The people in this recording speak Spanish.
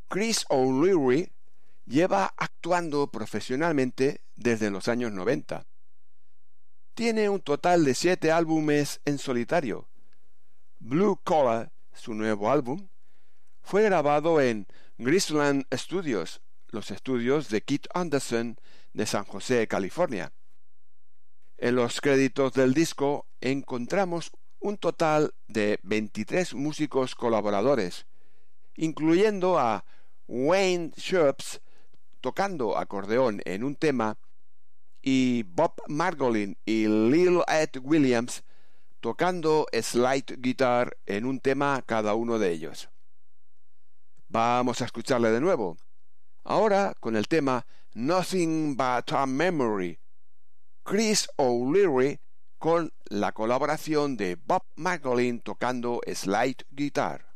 Chris O'Leary lleva actuando profesionalmente desde los años 90. Tiene un total de 7 álbumes en solitario. Blue Collar, su nuevo álbum, fue grabado en Graceland Studios, los estudios de Keith Anderson de San José, California. En los créditos del disco encontramos un total de 23 músicos colaboradores, incluyendo a Wayne Sharps tocando acordeón en un tema y Bob Margolin y Lil Ed Williams tocando slide guitar en un tema cada uno de ellos. Vamos a escucharle de nuevo, ahora con el tema Nothing But a Memory, Chris O'Leary con la colaboración de Bob Margolin tocando slide guitar.